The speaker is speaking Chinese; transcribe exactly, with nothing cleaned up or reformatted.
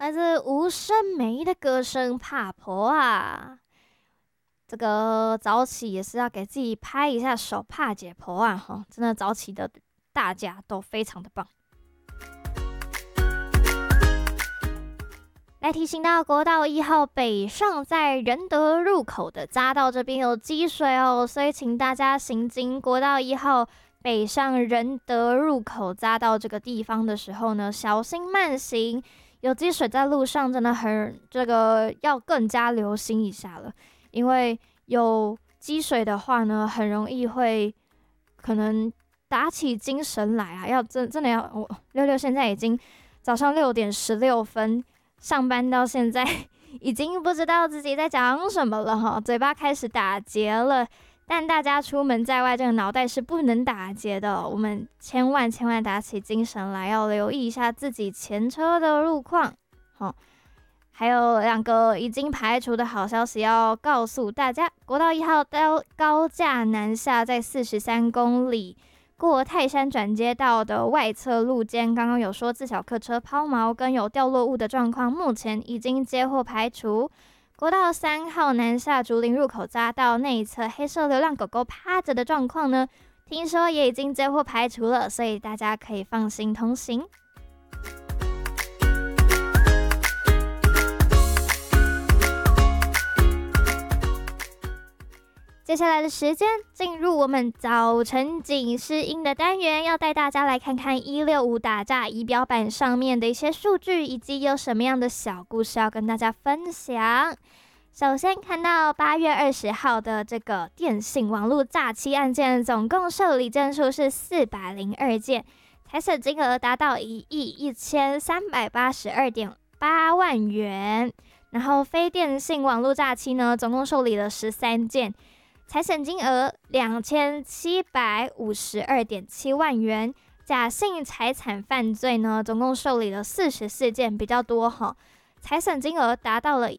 来自吴声梅的歌声《怕婆》啊。这个早起也是要给自己拍一下手，怕解婆啊！哈，真的早起的大家都非常的棒。来提醒到国道一号北上在仁德入口的匝道这边有积水哦，所以请大家行经国道一号北上仁德入口匝道这个地方的时候呢，小心慢行。有积水在路上，真的很这个要更加留心一下了，因为有积水的话呢，很容易会可能打起精神来啊，要真真的要我六六现在已经早上六点十六分。上班到现在，已经不知道自己在讲什么了哈，嘴巴开始打结了。但大家出门在外，这个脑袋是不能打结的，我们千万千万打起精神来，要留意一下自己前车的路况。好，还有两个已经排除的好消息要告诉大家：国道一号高高架南下，在四十三公里。过泰山转接道的外侧路肩，刚刚有说自小客车抛锚跟有掉落物的状况，目前已经接获排除。国道三号南下竹林入口匝道内侧黑色流浪狗狗趴着的状况呢，听说也已经接获排除了，所以大家可以放心通行。接下来的时间进入我们早晨警示音的单元，要带大家来看看一六五打诈仪表板上面的一些数据，以及有什么样的小故事要跟大家分享。首先看到八月二十号的这个电信网络诈欺案件，总共受理件数是四百零二件，财损金额达到一亿一千三百八十二点八万元。然后非电信网络诈欺呢，总共受理了十三件。财损金额两千七百五十二点七万元，假性财产犯罪呢，总共受理了四十四件，比较多哈。财损金额达到了